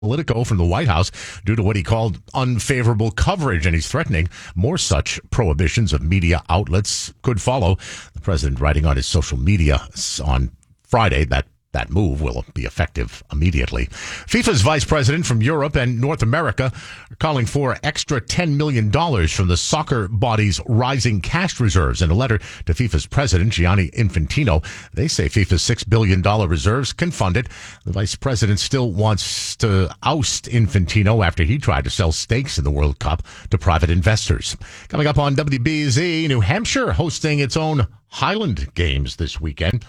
Politico from the White House due to what he called unfavorable coverage, and he's threatening more such prohibitions of media outlets could follow. The president writing on his social media on Friday that move will be effective immediately. FIFA's vice president from Europe and North America are calling for extra $10 million from the soccer body's rising cash reserves. In a letter to FIFA's president, Gianni Infantino, they say FIFA's $6 billion reserves can fund it. The vice president still wants to oust Infantino after he tried to sell stakes in the World Cup to private investors. Coming up on WBZ, New Hampshire hosting its own Highland Games this weekend.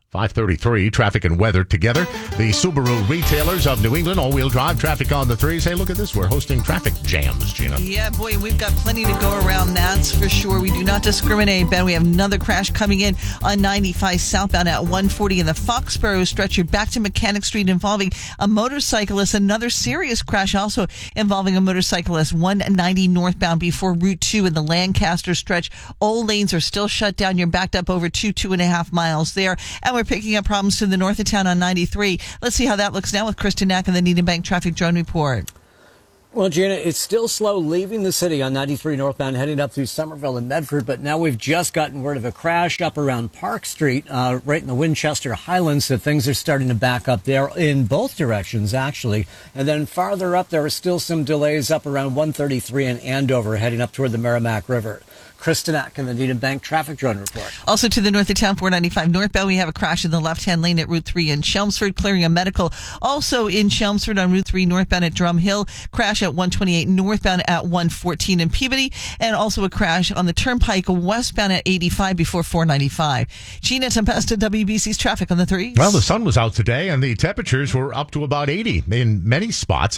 5:33, traffic and weather together. The Subaru retailers of New England, all-wheel drive traffic on the threes. Hey, look at this. We're hosting traffic jams, Gina. Yeah, boy, we've got plenty to go around, that's for sure. We do not discriminate, Ben. We have another crash coming in on 95 southbound at 140 in the Foxborough stretch. You're back to Mechanic Street involving a motorcyclist. Another serious crash also involving a motorcyclist. 190 northbound before Route 2 in the Lancaster stretch. All lanes are still shut down. You're backed up over 2.5 miles there. And we're picking up problems to the north of town on 93. Let's see how that looks now with Kristen Knack and the Needham Bank Traffic Drone Report. Well, Gina, it's still slow leaving the city on 93 northbound, heading up through Somerville and Medford, but now we've just gotten word of a crash up around Park Street, right in the Winchester Highlands, so things are starting to back up there in both directions, actually. And then farther up, there are still some delays up around 133 in Andover, heading up toward the Merrimack River. Kristen Ack in the Needham Bank Traffic Drone Report. Also to the north of town, 495 northbound, we have a crash in the left-hand lane at Route 3 in Chelmsford, clearing a medical. Also in Chelmsford on Route 3 northbound at Drum Hill, crash at 128 northbound at 114 in Peabody, and also a crash on the Turnpike westbound at 85 before 495. Gina Tempesta, WBC's traffic on the threes. Well, the sun was out today, and the temperatures were up to about 80 in many spots,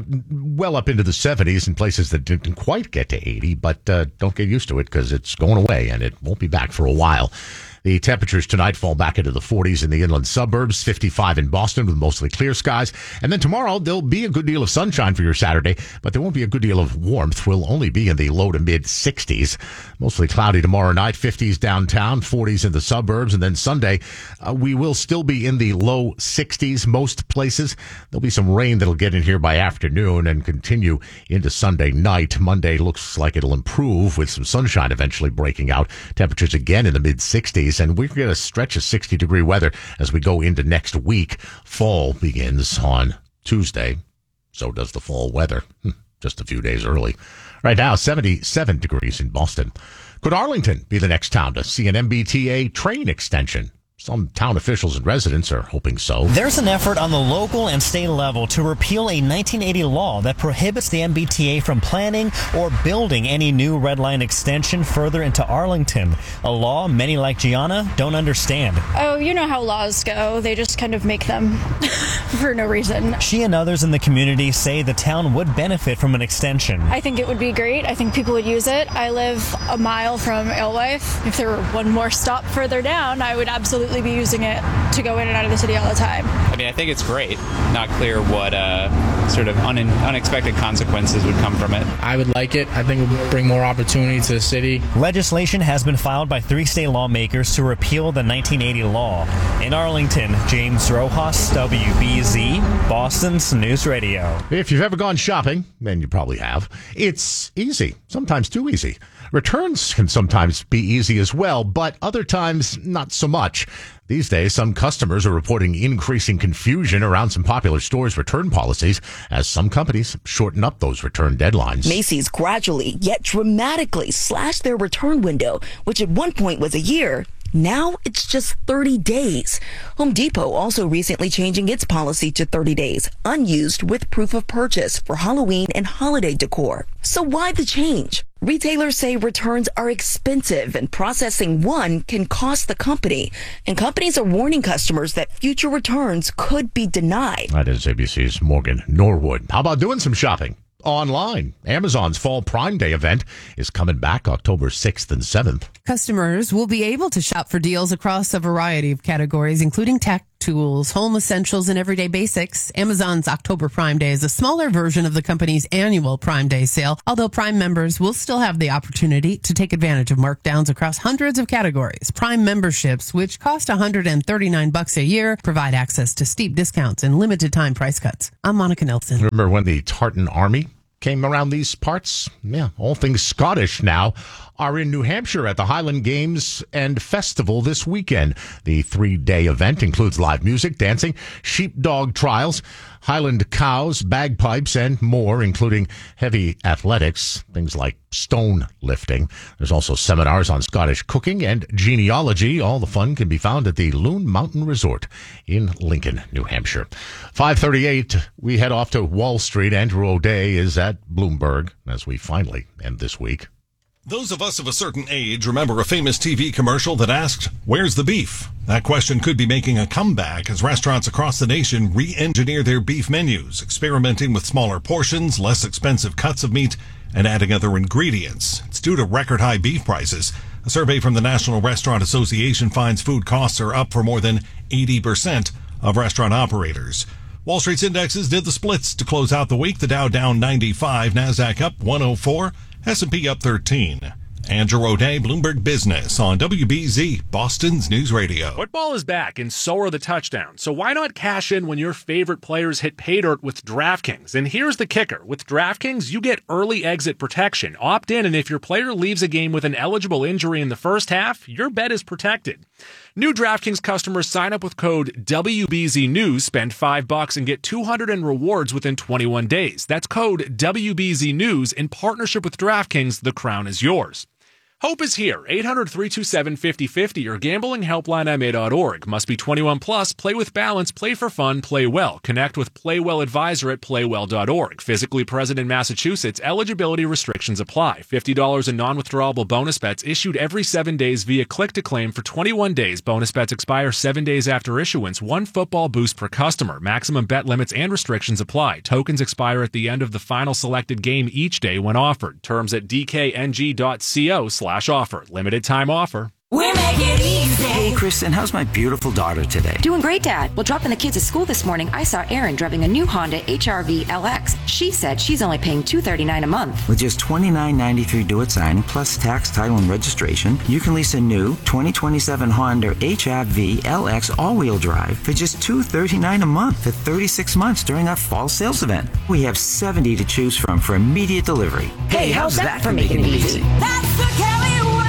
well up into the 70s in places that didn't quite get to 80, but don't get used to it, because it's going away and it won't be back for a while. The temperatures tonight fall back into the 40s in the inland suburbs, 55 in Boston with mostly clear skies. And then tomorrow, there'll be a good deal of sunshine for your Saturday, but there won't be a good deal of warmth. We'll only be in the low to mid 60s. Mostly cloudy tomorrow night, 50s downtown, 40s in the suburbs. And then Sunday, we will still be in the low 60s most places. There'll be some rain that'll get in here by afternoon and continue into Sunday night. Monday looks like it'll improve with some sunshine eventually breaking out. Temperatures again in the mid 60s. And we're going to stretch a 60-degree weather as we go into next week. Fall begins on Tuesday. So does the fall weather. Just a few days early. Right now, 77 degrees in Boston. Could Arlington be the next town to see an MBTA train extension? Some town officials and residents are hoping so. There's an effort on the local and state level to repeal a 1980 law that prohibits the MBTA from planning or building any new red line extension further into Arlington. A law many like Gianna don't understand. Oh, you know how laws go. They just kind of make them for no reason. She and others in the community say the town would benefit from an extension. I think it would be great. I think people would use it. I live a mile from Alewife. If there were one more stop further down, I would absolutely be using it to go in and out of the city all the time. I mean, I think it's great. Not clear what sort of unexpected consequences would come from it. I would like it. I think it would bring more opportunity to the city. Legislation has been filed by 3 state lawmakers to repeal the 1980 law. In Arlington, James Rojas, WBZ, Boston's News Radio. If you've ever gone shopping, and you probably have, it's easy, sometimes too easy. Returns can sometimes be easy as well, but other times not so much. These days, some customers are reporting increasing confusion around some popular stores' return policies as some companies shorten up those return deadlines. Macy's gradually, yet dramatically slashed their return window, which at one point was a year. Now it's just 30 days. Home Depot also recently changing its policy to 30 days, unused with proof of purchase for Halloween and holiday decor. So why the change? Retailers say returns are expensive and processing one can cost the company. And companies are warning customers that future returns could be denied. That is ABC's Morgan Norwood. How about doing some shopping online? Amazon's Fall Prime Day event is coming back October 6th and 7th. Customers will be able to shop for deals across a variety of categories, including tech, tools, home essentials, and everyday basics. Amazon's October Prime Day is a smaller version of the company's annual Prime Day sale, although Prime members will still have the opportunity to take advantage of markdowns across hundreds of categories. Prime memberships, which cost $139 a year, provide access to steep discounts and limited time price cuts. I'm Monica Nelson. Remember when the Tartan Army came around these parts? Yeah, all things Scottish now are in New Hampshire at the Highland Games and Festival this weekend. The 3-day event includes live music, dancing, sheepdog trials, Highland cows, bagpipes, and more, including heavy athletics, things like stone lifting. There's also seminars on Scottish cooking and genealogy. All the fun can be found at the Loon Mountain Resort in Lincoln, New Hampshire. 5:38, we head off to Wall Street. Andrew O'Day is at Bloomberg as we finally end this week. Those of us of a certain age remember a famous TV commercial that asked, "Where's the beef?" That question could be making a comeback as restaurants across the nation re-engineer their beef menus, experimenting with smaller portions, less expensive cuts of meat, and adding other ingredients. It's due to record high beef prices. A survey from the National Restaurant Association finds food costs are up for more than 80% of restaurant operators. Wall Street's indexes did the splits to close out the week. The Dow down 95, NASDAQ up 104, S&P up 13. Andrew O'Day, Bloomberg Business on WBZ, Boston's News Radio. Football is back, and so are the touchdowns. So why not cash in when your favorite players hit pay dirt with DraftKings? And here's the kicker. With DraftKings, you get early exit protection. Opt in, and if your player leaves a game with an eligible injury in the first half, your bet is protected. New DraftKings customers sign up with code WBZNews, spend $5 and get $200 in rewards within 21 days. That's code WBZNews in partnership with DraftKings. The crown is yours. Hope is here. 800-327-5050 or gamblinghelplinema.org. Must be 21 plus. Play with balance. Play for fun. Play well. Connect with Playwell Advisor at playwell.org. Physically present in Massachusetts. Eligibility restrictions apply. $50 in non-withdrawable bonus bets issued every 7 days via click-to-claim for 21 days. Bonus bets expire 7 days after issuance. One football boost per customer. Maximum bet limits and restrictions apply. Tokens expire at the end of the final selected game each day when offered. Terms at dkng.co/offer. Limited time offer. We make it easy. Hey, Kristen, how's my beautiful daughter today? Doing great, Dad. Well, dropping the kids at school this morning, I saw Erin driving a new Honda HR-V LX. She said she's only paying $239 a month. With just $29.93 due at signing, plus tax, title, and registration, you can lease a new 2027 Honda HR-V LX all-wheel drive for just $239 a month for 36 months during our fall sales event. We have 70 to choose from for immediate delivery. Hey, how's that for making it easy? That's the Kelly way!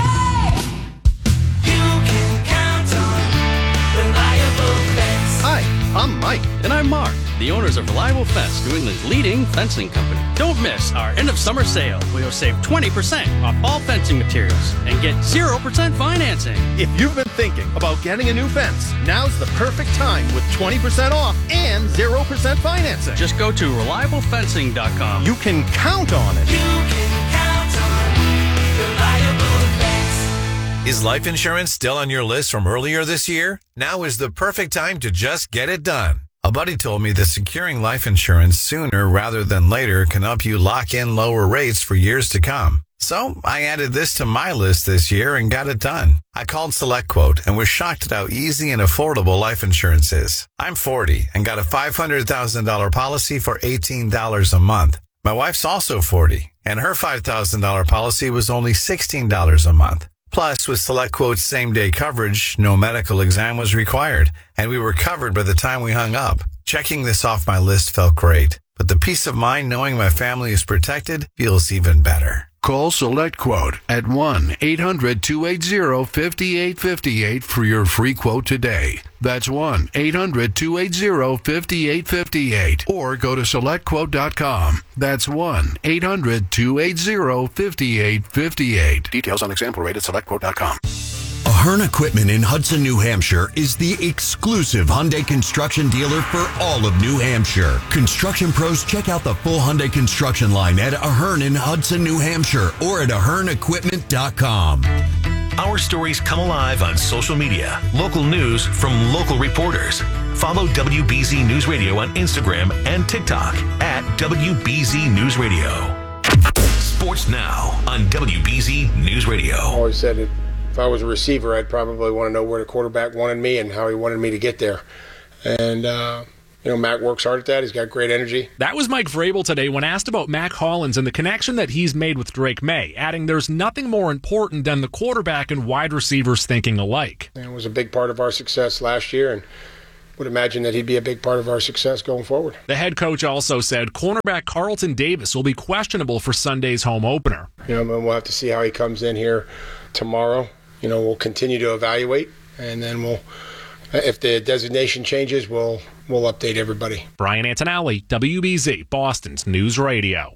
Hi, I'm Mike. And I'm Mark, the owners of Reliable Fence, New England's leading fencing company. Don't miss our end of summer sale, where you'll save 20% off all fencing materials and get 0% financing. If you've been thinking about getting a new fence, now's the perfect time with 20% off and 0% financing. Just go to reliablefencing.com. You can count on it. You can count on Reliable Fence. Is life insurance still on your list from earlier this year? Now is the perfect time to just get it done. A buddy told me that securing life insurance sooner rather than later can help you lock in lower rates for years to come. So I added this to my list this year and got it done. I called SelectQuote and was shocked at how easy and affordable life insurance is. I'm 40 and got a $500,000 policy for $18 a month. My wife's also 40 and her $5,000 policy was only $16 a month. Plus, with SelectQuote's same-day coverage, no medical exam was required, and we were covered by the time we hung up. Checking this off my list felt great, but the peace of mind knowing my family is protected feels even better. Call SelectQuote at 1-800-280-5858 for your free quote today. That's 1-800-280-5858. Or go to SelectQuote.com. That's 1-800-280-5858. Details on example rate at SelectQuote.com. Ahern Equipment in Hudson, New Hampshire is the exclusive Hyundai construction dealer for all of New Hampshire. Construction pros, check out the full Hyundai construction line at Ahern in Hudson, New Hampshire or at AhernEquipment.com. Our stories come alive on social media. Local news from local reporters. Follow WBZ News Radio on Instagram and TikTok at WBZ News Radio. Sports Now on WBZ News Radio. I always said that if I was a receiver, I'd probably want to know where the quarterback wanted me and how he wanted me to get there. And, Mac works hard at that. He's got great energy. That was Mike Vrabel today when asked about Mac Hollins and the connection that he's made with Drake May, adding there's nothing more important than the quarterback and wide receivers thinking alike. It was a big part of our success last year, and would imagine that he'd be a big part of our success going forward. The head coach also said cornerback Carlton Davis will be questionable for Sunday's home opener. We'll have to see how he comes in here tomorrow. We'll continue to evaluate, and then if the designation changes, we'll update everybody. Brian Antonelli, WBZ, Boston's News Radio.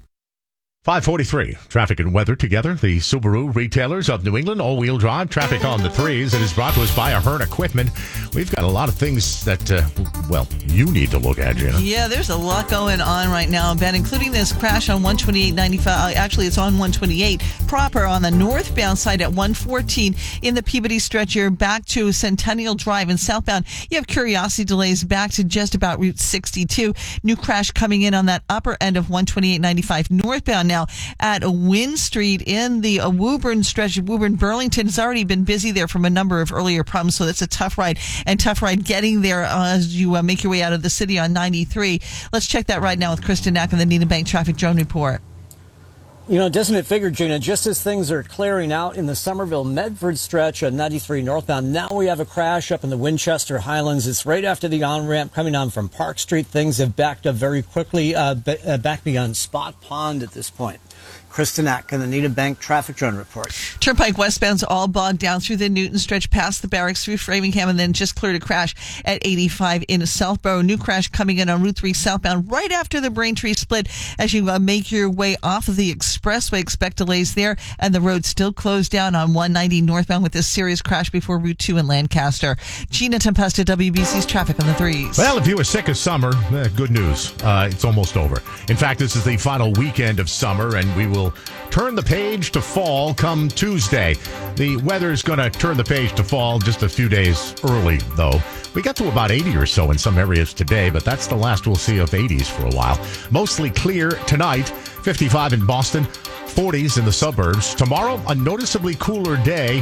5:43. Traffic and weather together. The Subaru retailers of New England, all-wheel drive traffic on the threes. It is brought to us by Ahern Equipment. We've got a lot of things that, you need to look at, Gina. Yeah, there's a lot going on right now, Ben, including this crash on 128.95. Actually, it's on 128 proper on the northbound side at 114 in the Peabody stretch. You're back to Centennial Drive and southbound. You have Curiosity delays back to just about Route 62. New crash coming in on that upper end of 128.95 northbound now at Wynn Street in the Woburn stretch. Woburn-Burlington has already been busy there from a number of earlier problems, so that's a tough ride getting there as you make your way out of the city on 93. Let's check that right now with Kristen Knack on the Nina Bank Traffic Drone Report. Doesn't it figure, Gina, just as things are clearing out in the Somerville-Medford stretch on 93 northbound, now we have a crash up in the Winchester Highlands. It's right after the on-ramp coming on from Park Street. Things have backed up very quickly, back beyond Spot Pond at this point. Kristen Ack on the Nina Bank Traffic Drone Report. Turnpike westbound's all bogged down through the Newton stretch past the barracks through Framingham and then just cleared a crash at 85 in Southborough. New crash coming in on Route 3 southbound right after the Braintree split as you make your way off of the expressway. Expect delays there, and the road still closed down on 190 northbound with this serious crash before Route 2 in Lancaster. Gina Tempesta, WBC's traffic on the threes. Well, if you were sick of summer, good news. It's almost over. In fact, this is the final weekend of summer, and we will turn the page to fall come Tuesday. The weather's going to turn the page to fall just a few days early, though. We got to about 80 or so in some areas today, but that's the last we'll see of 80s for a while. Mostly clear tonight, 55 in Boston, 40s in the suburbs. Tomorrow, a noticeably cooler day,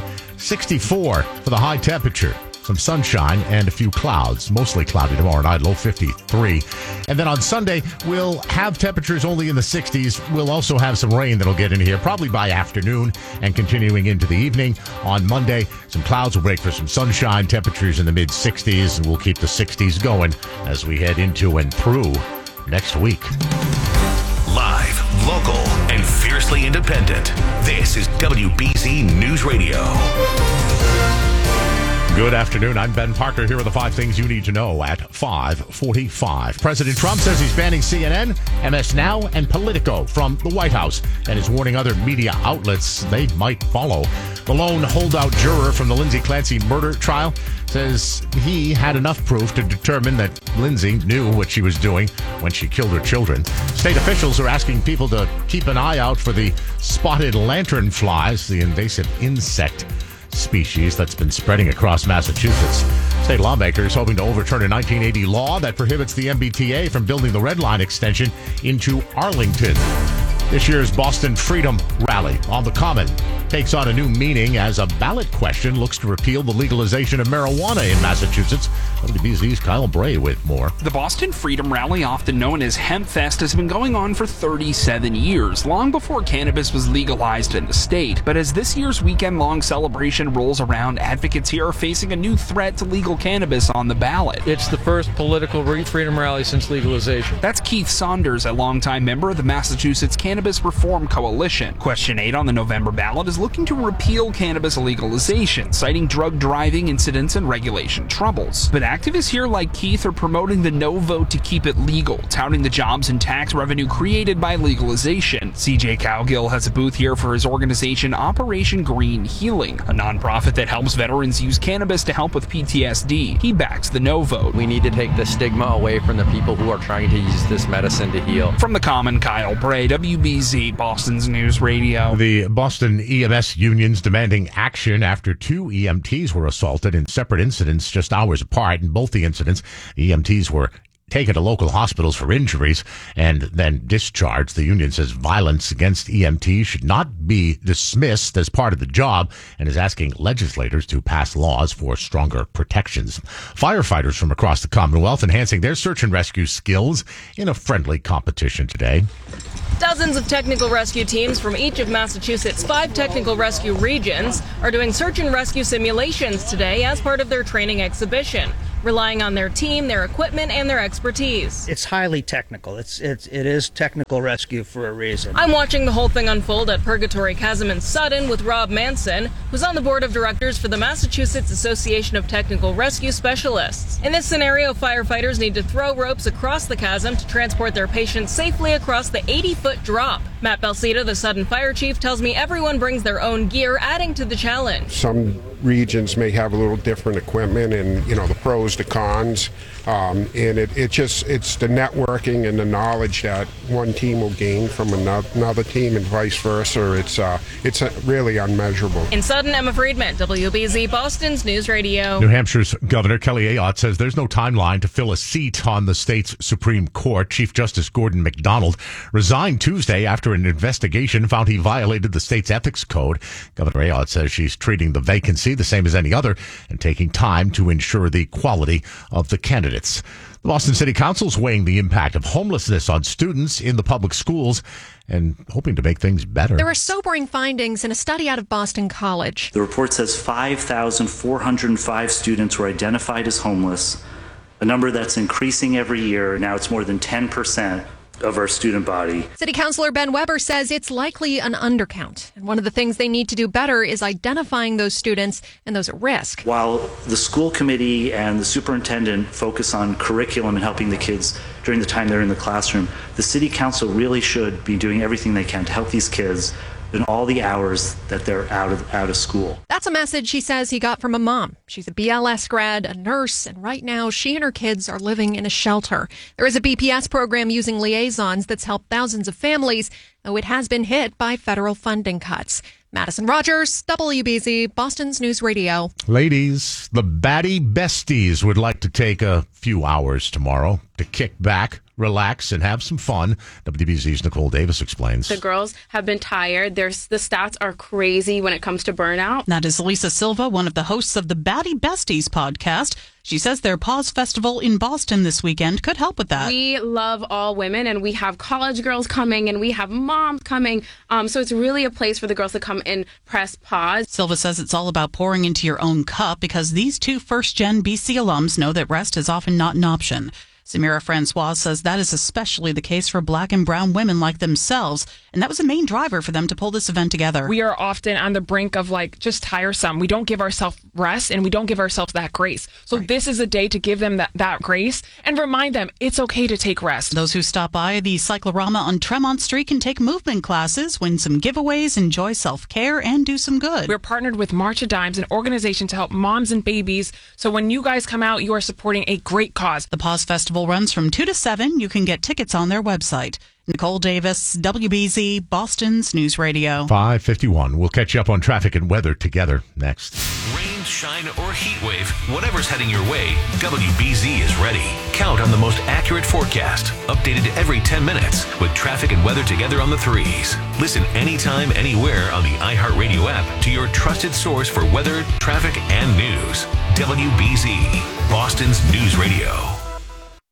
64 for the high temperature. Some sunshine and a few clouds. Mostly cloudy tomorrow night, low 53. And then on Sunday, we'll have temperatures only in the 60s. We'll also have some rain that'll get in here probably by afternoon and continuing into the evening. On Monday, some clouds will break for some sunshine. Temperatures in the mid-60s, and we'll keep the 60s going as we head into and through next week. Live, local, and fiercely independent. This is WBZ News Radio. Good afternoon. I'm Ben Parker. Here are the 5 things you need to know at 5:45. President Trump says he's banning CNN, MS Now, and Politico from the White House and is warning other media outlets they might follow. The lone holdout juror from the Lindsay Clancy murder trial says he had enough proof to determine that Lindsay knew what she was doing when she killed her children. State officials are asking people to keep an eye out for the spotted lanternflies, the invasive insect species that's been spreading across Massachusetts. State lawmakers hoping to overturn a 1980 law that prohibits the MBTA from building the Red Line extension into Arlington. This year's Boston Freedom Rally on the Common takes on a new meaning as a ballot question looks to repeal the legalization of marijuana in Massachusetts. WBZ's Kyle Bray with more. The Boston Freedom Rally, often known as HempFest, has been going on for 37 years, long before cannabis was legalized in the state. But as this year's weekend-long celebration rolls around, advocates here are facing a new threat to legal cannabis on the ballot. It's the first political freedom rally since legalization. That's Keith Saunders, a longtime member of the Massachusetts Cannabis Reform Coalition. Question 8 on the November ballot is looking to repeal cannabis legalization, citing drug driving incidents and regulation troubles. But activists here like Keith are promoting the no vote to keep it legal, touting the jobs and tax revenue created by legalization. CJ Cowgill has a booth here for his organization Operation Green Healing, a nonprofit that helps veterans use cannabis to help with PTSD. He backs the no vote. We need to take the stigma away from the people who are trying to use this medicine to heal. From the Common, Kyle Bray, WBZ, Boston's News Radio. The Boston EMS unions demanding action after 2 EMTs were assaulted in separate incidents just hours apart. In both the incidents, EMTs were taken to local hospitals for injuries and then discharged. The union says violence against EMTs should not be dismissed as part of the job and is asking legislators to pass laws for stronger protections. Firefighters from across the Commonwealth enhancing their search and rescue skills in a friendly competition today. Dozens of technical rescue teams from each of Massachusetts' 5 technical rescue regions are doing search and rescue simulations today as part of their training exhibition, relying on their team, their equipment, and their expertise. It's highly technical. It is technical rescue for a reason. I'm watching the whole thing unfold at Purgatory Chasm in Sutton with Rob Manson, who's on the board of directors for the Massachusetts Association of Technical Rescue Specialists. In this scenario, firefighters need to throw ropes across the chasm to transport their patients safely across the 80-foot drop. Matt Balsita, the Sutton Fire Chief, tells me everyone brings their own gear, adding to the challenge. Some regions may have a little different equipment and, the pros, the cons. And it's the networking and the knowledge that one team will gain from another team and vice versa. It's really unmeasurable. In Sutton, Emma Friedman, WBZ Boston's News Radio. New Hampshire's Governor Kelly Ayotte says there's no timeline to fill a seat on the state's Supreme Court. Chief Justice Gordon MacDonald resigned Tuesday after an investigation found he violated the state's ethics code. Governor Ayotte says she's treating the vacancy the same as any other and taking time to ensure the quality of the candidates. The Boston City Council is weighing the impact of homelessness on students in the public schools and hoping to make things better. There are sobering findings in a study out of Boston College. The report says 5,405 students were identified as homeless, a number that's increasing every year. Now it's more than 10% of our student body. City Councilor Ben Weber says it's likely an undercount. And one of the things they need to do better is identifying those students and those at risk. While the school committee and the superintendent focus on curriculum and helping the kids during the time they're in the classroom, the City Council really should be doing everything they can to help these kids in all the hours that they're out of school. That's a message he says he got from a mom. She's a BLS grad, a nurse, and right now she and her kids are living in a shelter. There is a BPS program using liaisons that's helped thousands of families, though it has been hit by federal funding cuts. Madison Rogers, WBZ, Boston's News Radio. Ladies, the Batty Besties would like to take a few hours tomorrow to kick back, relax, and have some fun. WBZ's Nicole Davis explains. The girls have been tired. The stats are crazy when it comes to burnout. That is Lisa Silva, one of the hosts of the Batty Besties podcast. She says their Pause Festival in Boston this weekend could help with that. We love all women, and we have college girls coming, and we have moms coming. So it's really a place for the girls to come and press pause. Silva says it's all about pouring into your own cup because these 2 first-gen BC alums know that rest is often not an option. Samira Francois says that is especially the case for Black and brown women like themselves, and that was a main driver for them to pull this event together. We are often on the brink of just tiresome. We don't give ourselves rest, and we don't give ourselves that grace. So This is a day to give them that grace and remind them it's okay to take rest. Those who stop by the Cyclorama on Tremont Street can take movement classes, win some giveaways, enjoy self-care, and do some good. We're partnered with March of Dimes, an organization to help moms and babies. So when you guys come out, you are supporting a great cause. The Pause Festival runs from 2 to 7. You can get tickets on their website. Nicole Davis, WBZ, Boston's News Radio. 5:51. We'll catch you up on traffic and weather together next. Rain, shine, or heat wave, whatever's heading your way, WBZ is ready. Count on the most accurate forecast, updated every 10 minutes, with traffic and weather together on the 3s. Listen anytime, anywhere on the iHeartRadio app to your trusted source for weather, traffic, and news. WBZ, Boston's News Radio.